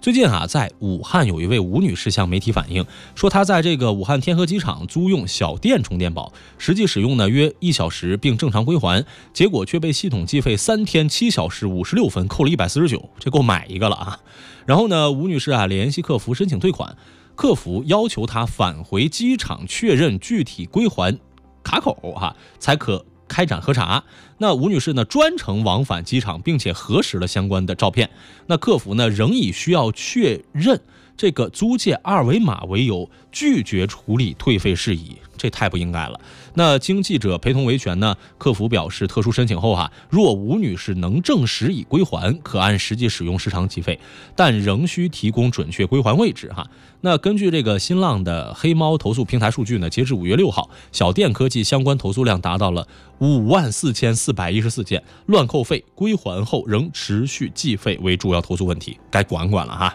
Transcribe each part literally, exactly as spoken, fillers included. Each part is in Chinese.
最近啊，在武汉有一位吴女士向媒体反映，说她在这个武汉天河机场租用小电充电宝，实际使用呢约一小时，并正常归还，结果却被系统计费三天七小时五十六分，扣了一百四十九，这够买一个了啊！然后呢，吴女士啊联系客服申请退款，客服要求她返回机场确认具体归还卡口哈，才可开展核查。那吴女士呢专程往返机场，并且核实了相关的照片。那客服呢仍以需要确认这个租借二维码为由，拒绝处理退费事宜，这太不应该了。那经记者陪同维权呢，客服表示，特殊申请后哈、啊，若吴女士能证实已归还，可按实际使用时长计费，但仍需提供准确归还位置哈。那根据这个新浪的黑猫投诉平台数据呢，截至五月六号，小电科技相关投诉量达到了五万四千四百一十四件，乱扣费、归还后仍持续计费为主要投诉问题，该管管了哈。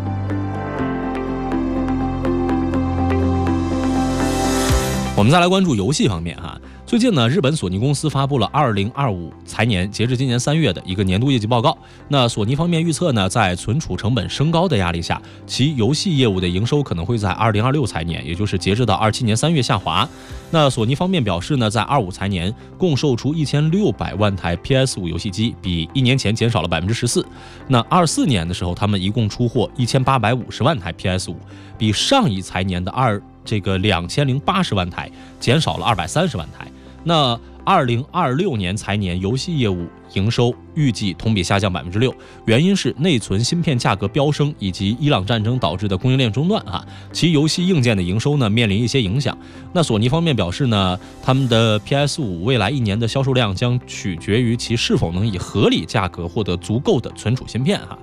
我们再来关注游戏方面哈。最近呢，日本索尼公司发布了二零二五财年截至今年三月的一个年度业绩报告。那索尼方面预测呢，在存储成本升高的压力下，其游戏业务的营收可能会在二零二六财年，也就是截至到二七年三月下滑。那索尼方面表示呢，在二五财年共售出一千六百万台 P S 五 游戏机，比一年前减少了百分之十四。那二四年的时候，他们一共出货一千八百五十万台 P S 五，比上一财年的二这个两千零八十万台减少了二百三十万台。那二零二六年财年游戏业务营收预计同比下降百分之六，原因是内存芯片价格飙升以及伊朗战争导致的供应链中断啊，其游戏硬件的营收呢面临一些影响。那索尼方面表示呢，他们的 P S 五 未来一年的销售量将取决于其是否能以合理价格获得足够的存储芯片哈。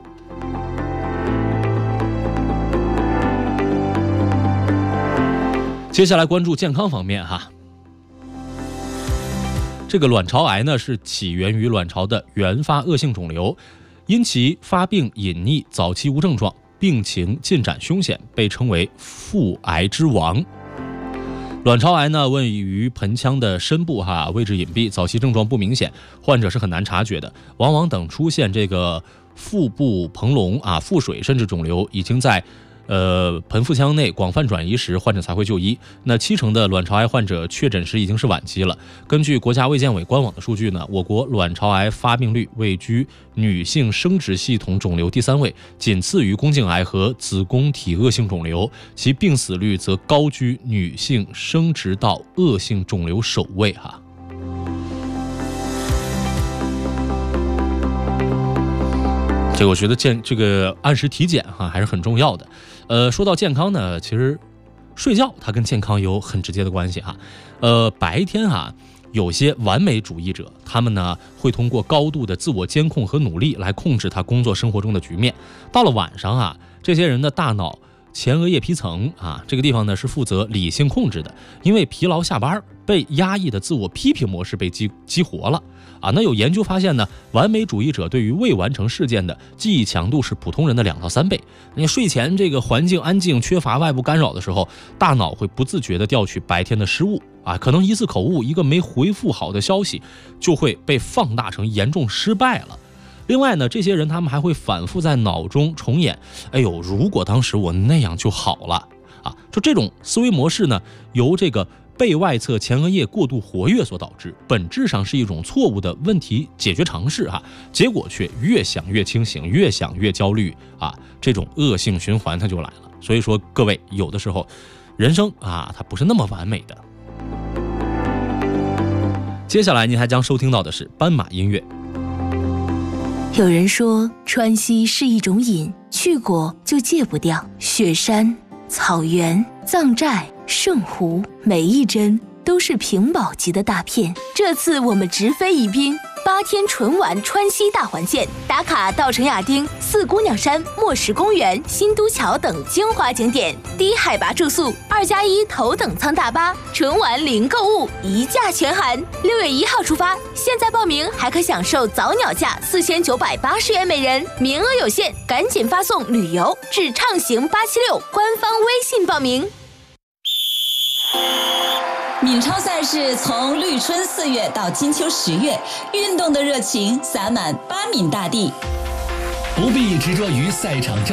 接下来关注健康方面哈。这个卵巢癌呢是起源于卵巢的原发恶性肿瘤，因其发病隐匿、早期无症状，病情进展凶险，被称为腹癌之王。卵巢癌呢位于盆腔的深部哈，位置隐蔽，早期症状不明显，患者是很难察觉的，往往等出现这个腹部膨隆啊、腹水甚至肿瘤已经在呃，盆腹腔内广泛转移时，患者才会就医。那七成的卵巢癌患者确诊时已经是晚期了。根据国家卫健委官网的数据呢，我国卵巢癌发病率位居女性生殖系统肿瘤第三位，仅次于宫颈癌和子宫体恶性肿瘤，其病死率则高居女性生殖道恶性肿瘤首位哈。这个我觉得健这个按时体检哈还是很重要的。呃，说到健康呢，其实睡觉它跟健康有很直接的关系哈。呃，白天哈，有些完美主义者，他们呢会通过高度的自我监控和努力来控制他工作生活中的局面。到了晚上啊，这些人的大脑前额叶皮层啊，这个地方呢是负责理性控制的，因为疲劳下班，被压抑的自我批评模式被激激活了啊。那有研究发现呢，完美主义者对于未完成事件的记忆强度是普通人的两到三倍。你睡前这个环境安静、缺乏外部干扰的时候，大脑会不自觉地调取白天的失误啊，可能一次口误、一个没回复好的消息，就会被放大成严重失败了。另外呢，这些人他们还会反复在脑中重演，哎呦，如果当时我那样就好了啊！就这种思维模式呢，由这个背外侧前额叶过度活跃所导致，本质上是一种错误的问题解决常识哈，结果却越想越清醒，越想越焦虑啊，这种恶性循环它就来了。所以说，各位有的时候，人生啊，它不是那么完美的。接下来您还将收听到的是斑马音乐。 有人说川西是一种瘾，去过就戒不掉。雪山、草原、藏寨、圣湖，每一帧都是屏保级的大片。这次我们直飞宜宾，八天纯玩川西大环线，打卡稻城亚丁、四姑娘山、莫石公园、新都桥等精华景点，低海拔住宿，二加一头等舱大巴，纯玩零购物，一价全含。六月一号出发，现在报名还可享受早鸟价四千九百八十元每人，名额有限，赶紧发送旅游至畅行八七六官方微信报名。 闽超赛事从绿春四月到金秋十月，运动的热情洒满巴闽大地。 不必执着于赛场争